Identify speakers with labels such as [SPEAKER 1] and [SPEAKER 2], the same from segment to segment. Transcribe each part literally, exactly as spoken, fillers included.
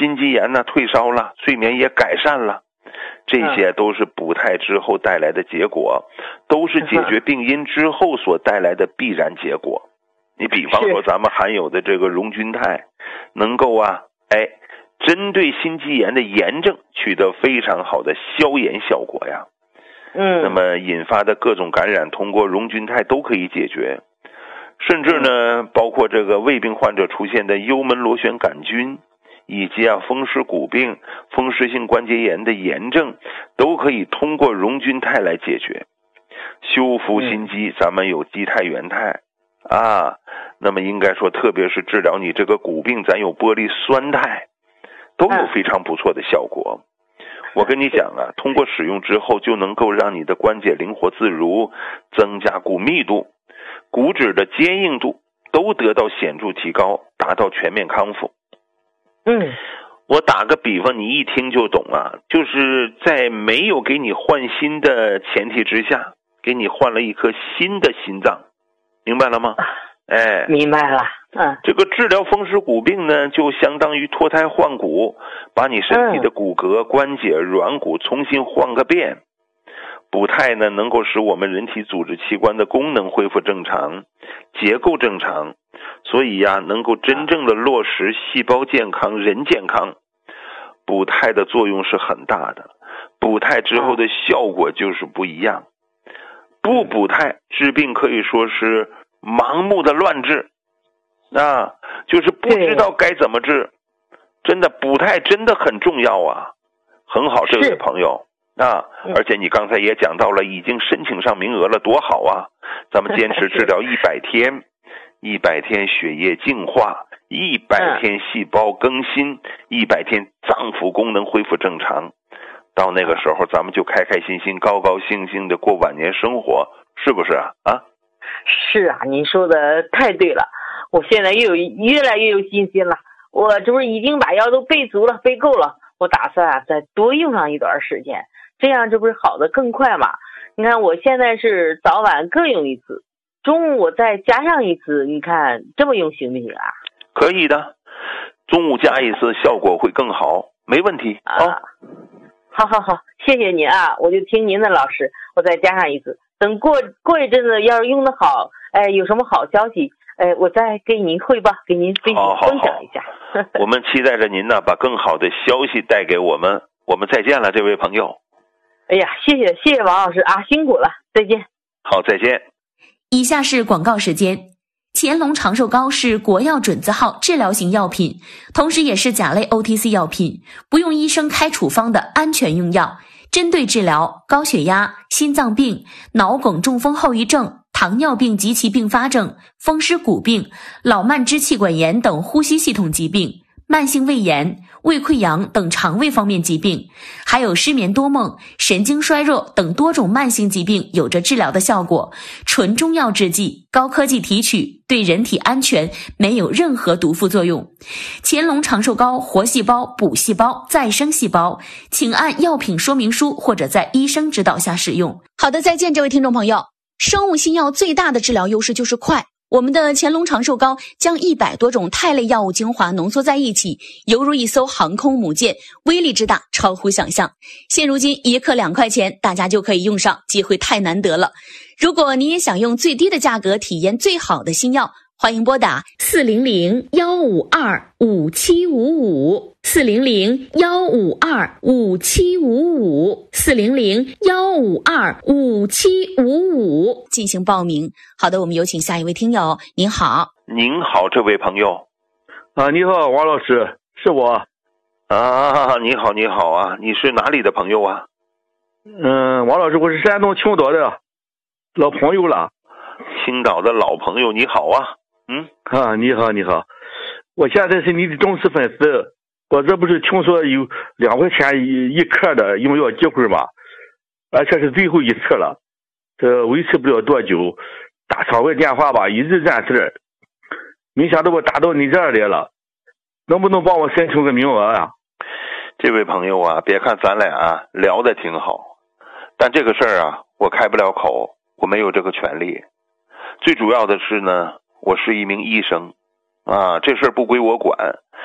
[SPEAKER 1] 心肌炎呢退烧了，睡眠也改善了，这些都是补肽之后带来的结果，都是解决病因之后所带来的必然结果。你比方说咱们含有的这个荣菌肽，能够啊，哎，针对心肌炎的炎症取得非常好的消炎效果呀。
[SPEAKER 2] 嗯，
[SPEAKER 1] 那么引发的各种感染，通过荣菌肽都可以解决。甚至呢，包括这个胃病患者出现的幽门螺旋杆菌，以及啊风湿骨病、风湿性关节炎的炎症，都可以通过荣菌肽来解决。修复心肌，咱们有肌肽原肽啊，那么应该说，特别是治疗你这个骨病，咱有玻璃酸肽，都有非常不错的效果。我跟你讲啊，通过使用之后，就能够让你的关节灵活自如，增加骨密度，骨质的坚硬度都得到显著提高，达到全面康复。
[SPEAKER 2] 嗯，
[SPEAKER 1] 我打个比方，你一听就懂啊，就是在没有给你换心的前提之下，给你换了一颗新的心脏，明白了吗？哎，
[SPEAKER 2] 明白了。嗯，
[SPEAKER 1] 这个治疗风湿骨病呢，就相当于脱胎换骨，把你身体的骨骼、关节、软骨重新换个遍。补肽呢，能够使我们人体组织器官的功能恢复正常，结构正常，所以呀，能够真正的落实细胞健康、人健康。补肽的作用是很大的，补肽之后的效果就是不一样。不补肽治病可以说是盲目的乱治，啊，就是不知道该怎么治。真的补肽真的很重要啊，很好，这位朋友啊，而且你刚才也讲到了，已经申请上名额了，多好啊！咱们坚持治疗一百天，一百天血液净化，一百天细胞更新，一百天脏腑功能恢复正常。到那个时候，咱们就开开心心、高高兴兴的过晚年生活，是不是啊？啊，
[SPEAKER 2] 是啊，您说的太对了，我现在又有越来越有信心了。我这不是已经把药都备足了，备够了，我打算啊再多用上一段时间，这样这不是好的更快嘛？你看我现在是早晚各用一次，中午我再加上一次，你看这么用行不行啊？
[SPEAKER 1] 可以的，中午加一次效果会更好，没问题啊。哦，
[SPEAKER 2] 好好好，谢谢您啊，我就听您的老师，我再加上一次，等过过一阵子要是用的好，哎，有什么好消息，哎，我再给您汇报，给您分享分享一下。
[SPEAKER 1] 我们期待着您呢，把更好的消息带给我们。我们再见了，这位朋友。
[SPEAKER 2] 哎呀，谢谢谢谢王老师啊，辛苦了，再见。
[SPEAKER 1] 好，再见。
[SPEAKER 3] 以下是广告时间。乾隆长寿膏是国药准字号治疗型药品，同时也是甲类 O T C 药品，不用医生开处方的安全用药，针对治疗高血压、心脏病、脑梗中风后遗症、糖尿病及其并发症、风湿骨病、老慢支气管炎等呼吸系统疾病、慢性胃炎、胃溃疡等肠胃方面疾病，还有失眠多梦、神经衰弱等多种慢性疾病有着治疗的效果。纯中药制剂，高科技提取，对人体安全，没有任何毒副作用。乾隆长寿膏活细胞、补细胞、再生细胞，请按药品说明书或者在医生指导下使用。好的，再见，这位听众朋友。生物新药最大的治疗优势就是快。我们的乾隆长寿膏将一百多种肽类药物精华浓缩在一起，犹如一艘航空母舰，威力之大超乎想象。现如今一克两块钱，大家就可以用上，机会太难得了。如果你也想用最低的价格体验最好的新药，欢迎拨打四零零幺五二五七五五四零零幺五二五七五五四零零幺五二五七五五进行报名。好的，我们有请下一位听友。您好。
[SPEAKER 1] 您好，这位朋友。
[SPEAKER 4] 啊，你好，王老师，是我。
[SPEAKER 1] 啊，你好，你好啊，你是哪里的朋友啊？
[SPEAKER 4] 嗯，王老师，我是山东青岛的老朋友了。
[SPEAKER 1] 青岛的老朋友，你好啊。嗯
[SPEAKER 4] 啊，你好，你好，我现在是你的忠实粉丝。我这不是听说有两块钱一一克的用药机会吗？而且是最后一次了，这维持不了多久。打场外电话吧，一直占事，没想到我打到你这儿来了，能不能帮我申请个名额啊？
[SPEAKER 1] 这位朋友啊，别看咱俩聊得挺好，但这个事儿啊，我开不了口，我没有这个权利。最主要的是呢，我是一名医生啊，这事儿不归我管，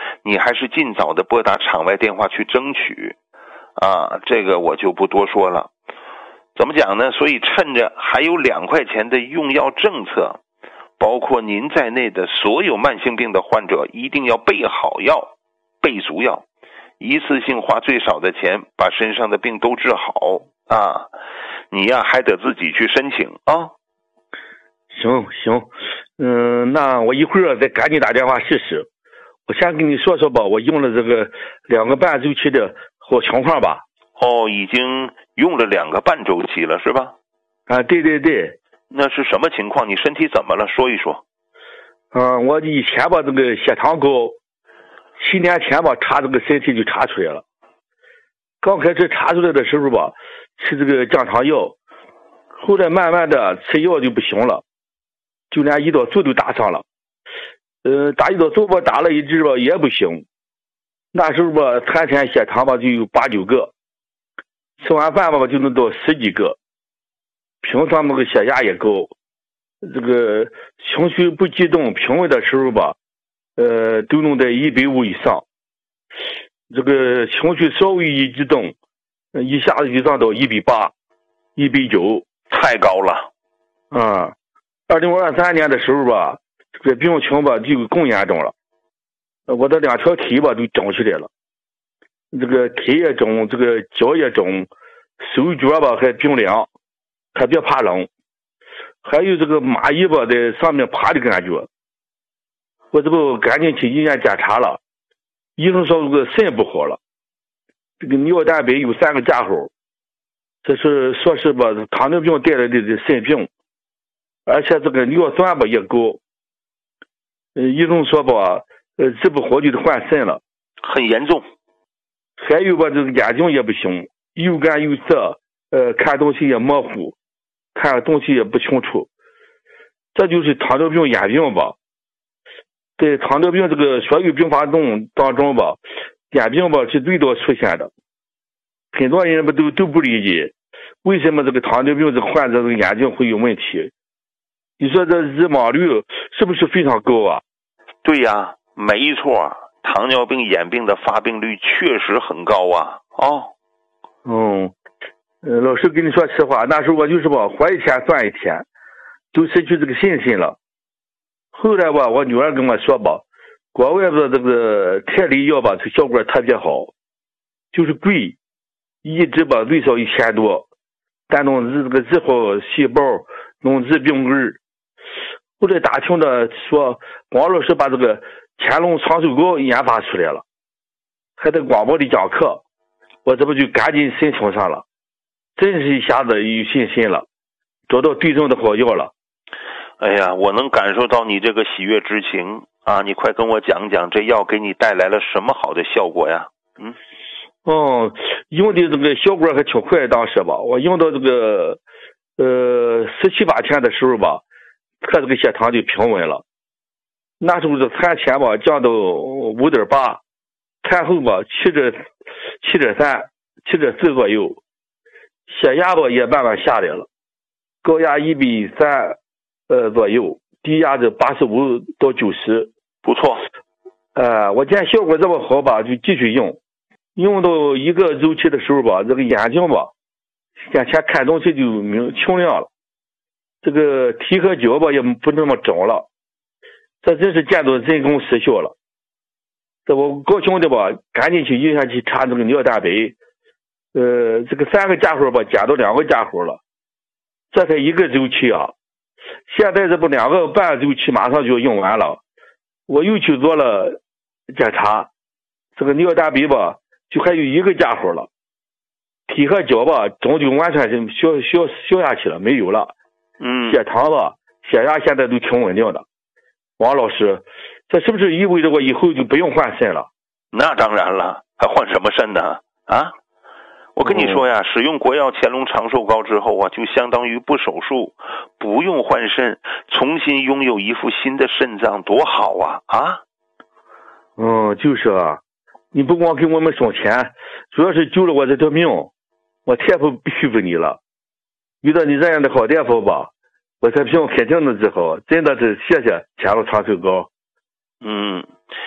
[SPEAKER 1] 你还是尽早的拨打场外电话去争取啊，这个我就不多说了。怎么讲呢？所以趁着还有两块钱的用药政策，包括您在内的所有慢性病的患者一定要备好药，备足药，一次性花最少的钱把身上的病都治好啊！你呀还得自己去申请啊。
[SPEAKER 4] 行行，嗯，那我一会儿再赶紧打电话试试。我先跟你说说吧，我用了这个两个半周期的好情况吧。
[SPEAKER 1] 哦，已经用了两个半周期了是吧？
[SPEAKER 4] 啊，对对对。
[SPEAKER 1] 那是什么情况？你身体怎么了？说一说。
[SPEAKER 4] 嗯，我以前吧这个血糖高，七年前吧查这个身体就查出来了。刚开始查出来的时候吧，吃这个降糖药，后来慢慢的吃药就不行了，就连胰岛素都打上了。呃，打胰岛素吧打了一阵吧也不行，那时候吧三天血糖吧就有八九个，吃完饭吧就能到十几个，平常那个血压也高，这个情绪不激动平稳的时候吧，呃，都能在一百五以上，这个情绪稍微一激动，一下子就上到一百八、一百九，
[SPEAKER 1] 太高了。
[SPEAKER 4] 啊，二零二三年的时候吧，这个病情吧就更严重了，我的两条腿吧都肿起来了，这个腿也肿，这个脚也肿，手脚吧还冰凉，还别怕冷，还有这个蚂蚁吧在上面爬的感觉。我这不赶紧去医院检查了，医生说这个肾不好了，这个尿蛋白有三个架号，这是说是吧糖尿病带来的肾病，而且这个尿酸吧也高。呃，医生说吧，呃，治不好就得换肾了，
[SPEAKER 1] 很严重。
[SPEAKER 4] 还有吧，这个眼睛也不行，又干又涩，呃，看东西也模糊，看东西也不清楚，这就是糖尿病眼病吧。在糖尿病这个所有并发症当中吧，眼病吧是最多出现的。很多人不都都不理解，为什么这个糖尿病这个患者这个眼睛会有问题？你说这日盲率是不是非常高啊？
[SPEAKER 1] 对呀，没错，糖尿病眼病的发病率确实很高啊。哦，
[SPEAKER 4] 嗯，呃，老师跟你说实话，那时候我就是吧，活一天算一天，都失去这个信心了。后来吧，我女儿跟我说吧，国外的这个泰利药吧，这效果特别好，就是贵，一支吧最少一千多，但能治这个治好细胞，能治病根。后来打听的说，王老师把这个乾隆长寿膏研发出来了，还在广播里讲课，我这不就赶紧申请上了，真是一下子有信心了，找到对症的好药了。
[SPEAKER 1] 哎呀，我能感受到你这个喜悦之情啊！你快跟我讲讲，这药给你带来了什么好的效果呀？嗯，
[SPEAKER 4] 哦，用的这个效果还挺快，当时吧，我用到这个呃十七八天的时候吧，他这个血糖就平稳了。那时候这餐前吧降到五点八，餐后吧七点七点三、七点四左右，血压吧也慢慢下来了，高压一比三。呃，左右，低压的八十五到九十，
[SPEAKER 1] 不错。
[SPEAKER 4] 呃，我见效果这么好吧，就继续用。用到一个周期的时候吧，这个眼睛吧，眼前看东西就明清亮了，这个腿和脚吧也不那么肿了，这真是见到人工实效了。这我高兴的吧，赶紧去医院去查这个尿蛋白，呃，这个三个架号吧减到两个架号了，这才一个周期啊。现在这不两个半周期马上就要用完了，我又去做了检查，这个尿蛋白吧就还有一个架号了，腿和脚吧肿就完全是消消消下去了，没有了。
[SPEAKER 1] 嗯，
[SPEAKER 4] 血糖吧血压现在都挺稳定的。王老师，这是不是意味着我以后就不用换肾了？
[SPEAKER 1] 那当然了，还换什么肾呢？啊？我跟你说呀，使用国药乾隆长寿膏之后啊，就相当于不手术，不用换肾，重新拥有一副新的肾脏，多好啊！啊？
[SPEAKER 4] 嗯，就是啊，你不光给我们省钱，主要是救了我这条命，我太不佩服你了。遇到你这样的好大夫吧，我这病肯定能治好，真的是谢谢乾隆长寿膏。
[SPEAKER 1] 嗯，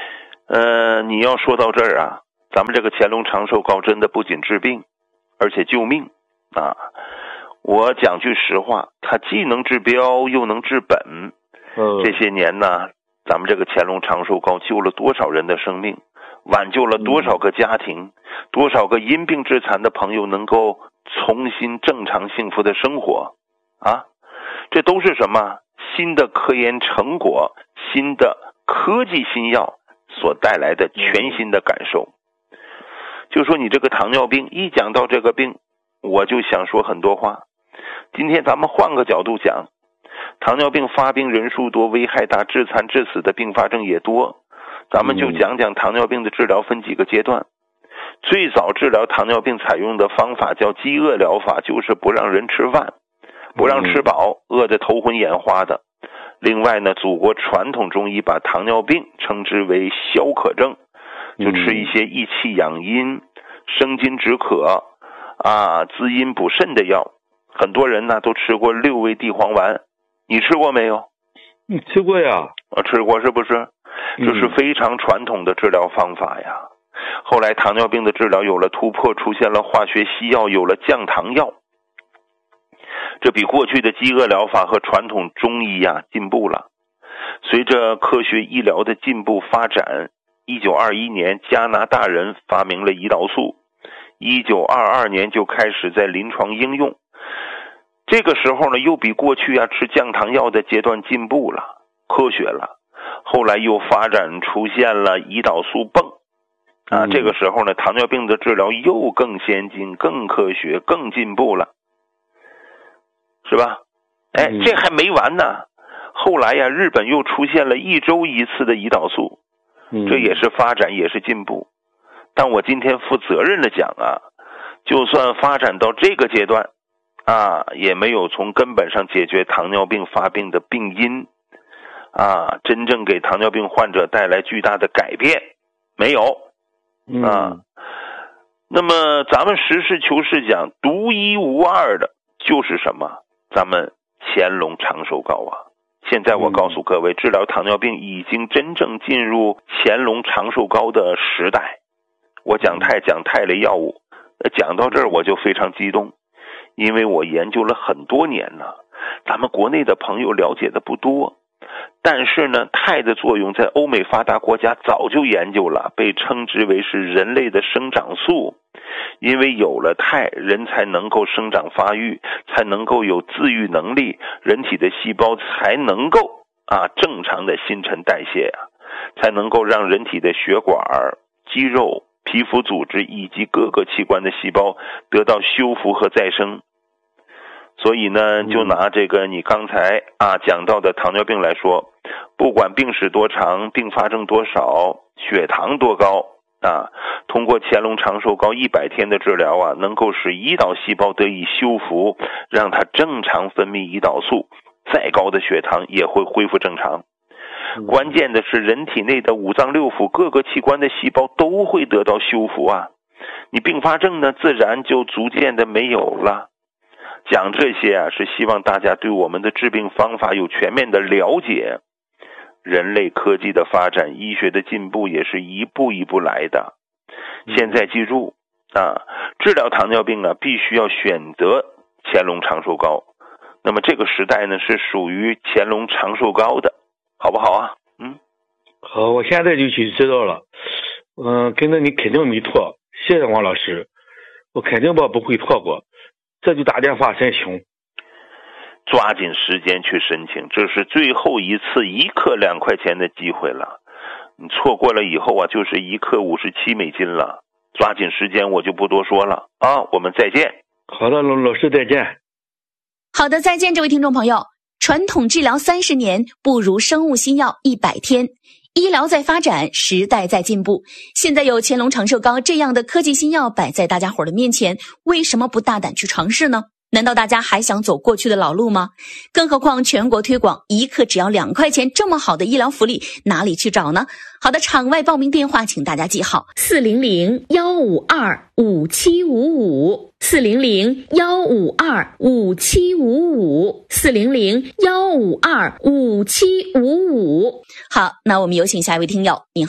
[SPEAKER 1] 呃，你要说到这儿啊，咱们这个乾隆长寿膏真的不仅治病，而且救命啊！我讲句实话，它既能治标又能治本。
[SPEAKER 4] 嗯，
[SPEAKER 1] 这些年呢，咱们这个乾隆长寿膏救了多少人的生命，挽救了多少个家庭，多少个因病致残的朋友能够重新正常幸福的生活啊！这都是什么？新的科研成果，新的科技新药所带来的全新的感受。就说你这个糖尿病，一讲到这个病，我就想说很多话。今天咱们换个角度讲，糖尿病发病人数多，危害大，致残致死的并发症也多。咱们就讲讲糖尿病的治疗分几个阶段。最早治疗糖尿病采用的方法叫饥饿疗法，就是不让人吃饭，不让吃饱，饿得头昏眼花的。另外呢，祖国传统中医把糖尿病称之为消渴症，就吃一些益气养阴、生津止渴啊、滋阴补肾的药。很多人呢都吃过六味地黄丸，你吃过没有？
[SPEAKER 4] 你吃过呀？
[SPEAKER 1] 啊，吃过是不是？这是非常传统的治疗方法呀。后来糖尿病的治疗有了突破，出现了化学西药，有了降糖药。这比过去的饥饿疗法和传统中医呀进步了。随着科学医疗的进步发展，一九二一年加拿大人发明了胰岛素，一九二二年就开始在临床应用。这个时候呢，又比过去啊吃降糖药的阶段进步了，科学了。后来又发展出现了胰岛素泵啊，这个时候呢，糖尿病的治疗又更先进、更科学、更进步了，是吧？哎，这还没完呢。后来呀，日本又出现了一周一次的胰岛素，这也是发展，也是进步。但我今天负责任的讲啊，就算发展到这个阶段啊，也没有从根本上解决糖尿病发病的病因啊，真正给糖尿病患者带来巨大的改变，没有啊。那么咱们实事求是讲，独一无二的就是什么？咱们乾隆长寿膏啊。现在我告诉各位，治疗糖尿病已经真正进入乾隆长寿膏的时代。我讲肽讲肽类药物，讲到这儿我就非常激动，因为我研究了很多年了，咱们国内的朋友了解的不多。但是呢，肽的作用在欧美发达国家早就研究了，被称之为是人类的生长素。因为有了肽，人才能够生长发育，才能够有自愈能力，人体的细胞才能够啊正常的新陈代谢啊，才能够让人体的血管、肌肉、皮肤组织以及各个器官的细胞得到修复和再生。所以呢，就拿这个你刚才啊讲到的糖尿病来说，不管病史多长，并发症多少，血糖多高啊，通过乾隆长寿膏一百天的治疗啊，能够使胰岛细胞得以修复，让它正常分泌胰岛素，再高的血糖也会恢复正常。关键的是人体内的五脏六腑各个器官的细胞都会得到修复啊，你并发症呢自然就逐渐的没有了。讲这些啊，是希望大家对我们的治病方法有全面的了解。人类科技的发展，医学的进步也是一步一步来的。现在记住啊，治疗糖尿病啊，必须要选择乾隆长寿膏。那么这个时代呢，是属于乾隆长寿膏的，好不好啊？嗯，
[SPEAKER 4] 好，我现在就去知道了。嗯，跟着你肯定没错，谢谢王老师，我肯定把不会错过。这就打电话申请，
[SPEAKER 1] 抓紧时间去申请，这是最后一次一克两块钱的机会了。你错过了以后啊，就是一克五十七美金了。抓紧时间，我就不多说了啊，我们再见。
[SPEAKER 4] 好的，老老师再见。
[SPEAKER 3] 好的，再见，这位听众朋友。传统治疗三十年，不如生物新药一百天。医疗在发展，时代在进步。现在有乾隆长寿膏这样的科技新药摆在大家伙的面前，为什么不大胆去尝试呢？难道大家还想走过去的老路吗？更何况全国推广，一克只要两块钱，这么好的医疗福利哪里去找呢？好的，场外报名电话请大家记好：四零零幺五二五七五五，四零零幺五二五七五五，四零零幺五二五七五五。好，那我们有请下一位听友。您好。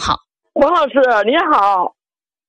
[SPEAKER 5] 王老师你好。